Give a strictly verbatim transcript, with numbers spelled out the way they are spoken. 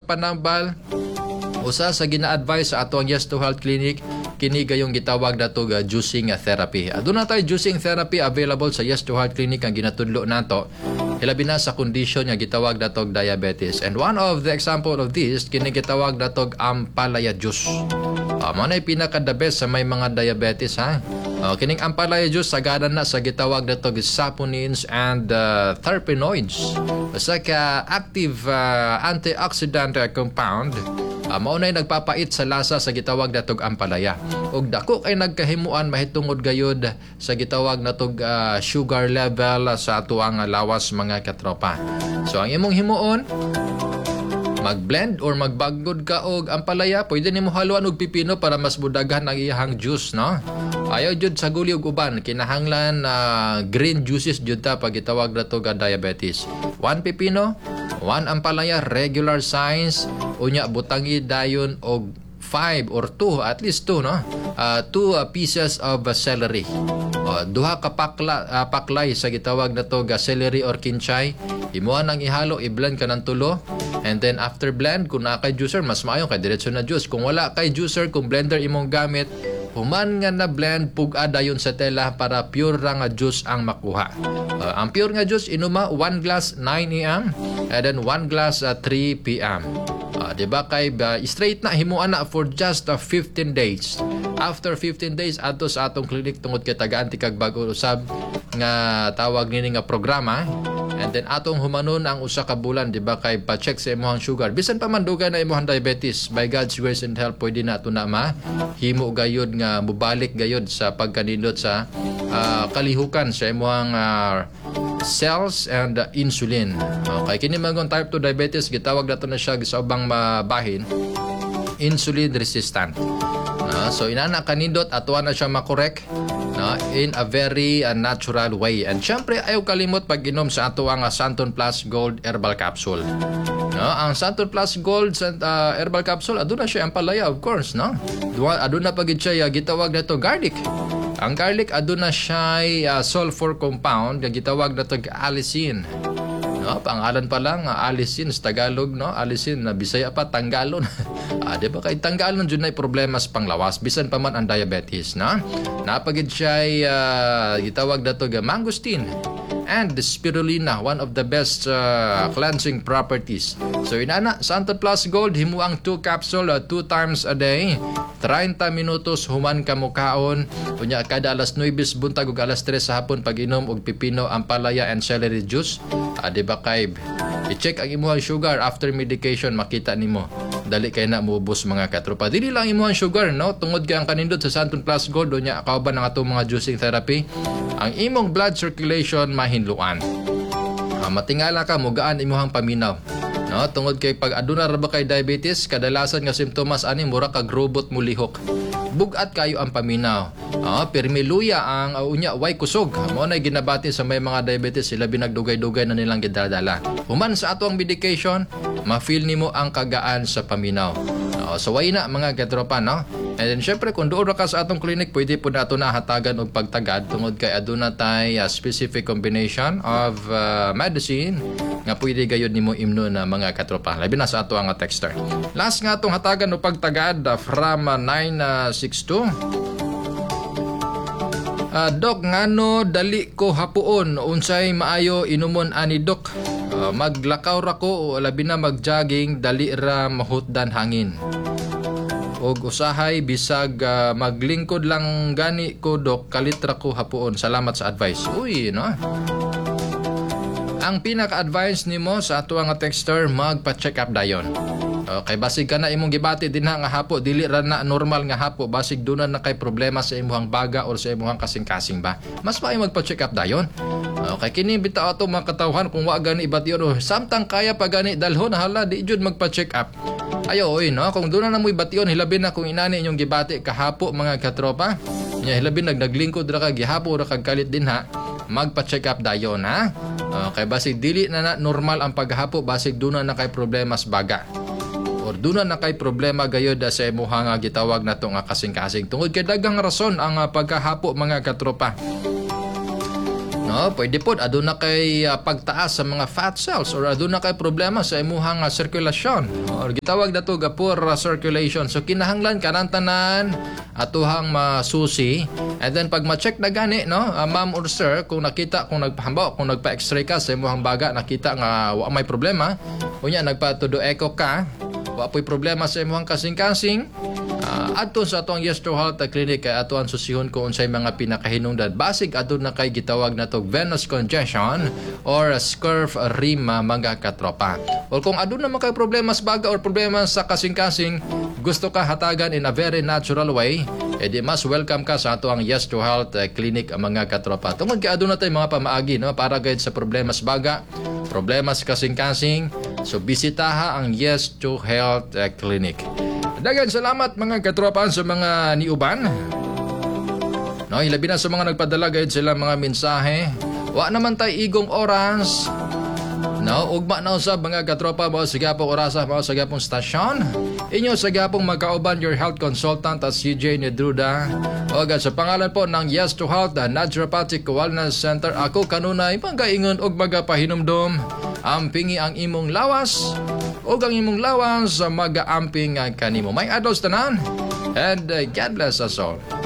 panambal, usa sa gina-advise sa atong Yes to Health Clinic, kini gayong gitawag nato ga juicing therapy. Aduna tay juicing therapy available sa Yes to Health Clinic ang ginatudlo nato. Hilabi na sa condition nga gitawag natog diabetes. And one of the example of this, kini gitawag natog ampalaya juice. Uh, mo na pinaka the best sa may mga diabetes ha. Uh, kining ampalaya juice sagadan na sa gitawag natog saponins and uh, terpenoids. Sa ka active uh, antioxidant uh, compound. Uh, maunay nagpapait sa lasa sa gitawag natog ampalaya. Ug dako kay nagkahimuan mahitungod gayud sa gitawag natog uh, sugar level sa atuang lawas mga katropa. So ang imong himuon, mag-blend or magbagod ka og ampalaya, pwede nimo haluan og pipino para mas budaghan ang iyang juice, no? Ayaw jud sa guli og uban, kinahanglan uh, green juices jud ta pag gitawag nato ga diabetes. One pipino, one ampalaya regular size, unya butangi dayon og five or two, at least two, no? Uh, two uh, pieces of uh, celery. Uh, duha ka pakla, uh, paklay sa gitawag na to ga celery or kinchay. Imuha nang ihalo, i-blend ka ng tulo. And then after blend, kung na kay juicer, mas maayo kay diretso na juice. Kung wala kay juicer, kung blender imong gamit, human nga na blend, pug-a dayon sa tela para pure ra nga juice ang makuha. Uh, ang pure nga juice, inuma one glass nine a m and then one glass uh, three p m Uh, diba kay uh, straight na himuan na for just uh, fifteen days. After fifteen days ato sa atong clinic tungod kay tagaan ti kag bag-o usab nga tawag nini nga programa. And then atong humanon ang usa ka bulan, diba kay pa-check sa imong sugar. Bisan pa man dugay na imong diabetes, by God's grace and help pwede na ato na ma himo gayud nga mubalik gayud sa pagkanindot sa uh, kalihukan sa imong uh, cells and uh, insulin. Okay, kini man type two diabetes gitawag nato na siya sa ubang mabahin insulin resistant. Uh, so inana kanindot atuan na siya makorek no, in a very uh, natural way. And syempre ayaw kalimot pag inom sa ato ang uh, Santon Plus Gold Herbal Capsule. No, ang Santon Plus Gold uh, Herbal Capsule aduna siya ang palaya, of course, no. Aduna pagid siya gitawag nato garlic. Ang garlic aduna siya uh, sulfur compound nga gitawag nato allicin. No, pangalan pa lang uh, allicin sa Tagalog, no. Allicin na Bisaya pa tanggalon. Ah, di ba kay tanggalon jud nay problema sa panglawas bisan pa man ang diabetes, na. Napagid siya uh, gitawag nato ga mangosteen and the spirulina, one of the best uh, cleansing properties. So inana Santon Plus Gold himuang two capsule uh, two times a day, thirty minutos human ka mukaon. Unya kada alas nine buntag ug alas tres sa hapon pag inom og pipino, ampalaya and celery juice. Ah, di ba kay i-check ang imong sugar after medication, makita nimo dali kay na muubos mga katropa. Dili lang imong sugar, no, tungod kay ang kanindot sa Santon Plus Gold unya kauban ang atong mga juicing therapy, ang imong blood circulation mahinluan. Ah, matingala ka mugaan imong paminaw, no, tungod kay pag aduna ra ba kay diabetes, kadalasan nga simptomas ani mura kag robot mulihok. Bugat kayo ang paminaw. Ah, permiluya ang uh, unya way kusog. Mo na ginabati sa may mga diabetes, sila binagdugay-dugay na nilang gidadala. Human sa ato ang medication, ma-feel nimo ang kagaan sa paminaw. Uh, so way na mga katropa, no? And then syempre kung doon ka sa atong clinic, pwede po nato na hatagan og pagtagad tungod kay aduna tay uh, specific combination of uh, medicine nga pwede gayud nimo imno na mga katropa. Labi na sa ato ang texter. Last nga atong hatagan og pagtagad uh, from uh, nine six two. Uh, Dok, ngano dali ko hapuon unsay maayo inumon ani Dok? Uh, maglakaw ra ko o labi na mag-jogging, dali ra mahutdan hangin. Og usahay bisag uh, maglingkod lang gani ko Dok, kalitra ko hapuon. Salamat sa advice. Uy, no? Ang pinaka-advice nimo sa ato nga texter, magpa-check up dayon. Okay, basig ka na imong gibati din nga hapo, dili ra na normal nga hapo, basig doon na kay problema sa imong baga or sa imong kasing-kasing ba. Mas maayo magpa-check up dayon. Okay, kini bitaw ato mga katawhan kung wa gani ibation o samtang kaya pa gani dalhon hala di jud magpa-check up. Ayo oy, no, kung doon na mo ibation, hilabi na kung inani inyong gibati kahapo mga katropa. Nya hilabi nag naglingkod ra kag gihapo ra kag kalit din ha. Magpa-check up dayon ha. Okay, basig dili na, na normal ang paghapo, basig doon na kay problema sa baga. Or doon na kay problema gayod sa imuha nga gitawag na to nga kasing-kasing. Tungod kay dagang rason ang uh, pagkahapo mga katropa. No, pwede po aduna kay uh, pagtaas sa mga fat cells or aduna kay problema sa imuhang uh, sirkulasyon. Or gitawag dato ga poor uh, circulation. So kinahanglan kanang tanan atuhang masusi. And then pag ma-check na gani, no, uh, ma'am or sir, kung nakita kung nagpahambaw, kung nagpa-x-ray ka sa imuhang baga, nakita nga wa may problema, unya nagpa-todo echo ka, wa po'y problema sa imuhang kasing-kasing, Uh, adto sa atong Yes to Health Clinic kay ato ang susihon ko unsay mga pinakahinungdan. Basig adto na kay gitawag na to venous congestion or scurf rima mga katropa. O kung adto na makay problema sa baga or problema sa kasing-kasing, gusto ka hatagan in a very natural way, edi mas welcome ka sa ato ang Yes to Health Clinic mga katropa. Tungod kay adto na tay mga pamaagi, no, para gayud sa problema sa baga, problema sa kasing-kasing, so bisitaha ang Yes to Health Clinic. Dagan salamat mga katropa sa mga niuban. No, ilabi na sa mga nagpadala gayud sila mga mensahe. Wa naman tay igong oras. No, ugma na usab mga katropa mao sa gapong orasa, mao sa gapong stasyon. Inyo sa gapong magkauban your health consultant as C J Nedruda. O sa pangalan po ng Yes to Health the Naturopathic Wellness Center, ako kanunay magaingon og magapahinumdom. Ampingi ang imong lawas o ang imong lawas sa mag-aamping kanimo. May adlaw tanan and uh, God bless us all.